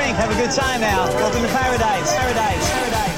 think? Have a good time now. Welcome to paradise. Paradise. Paradise.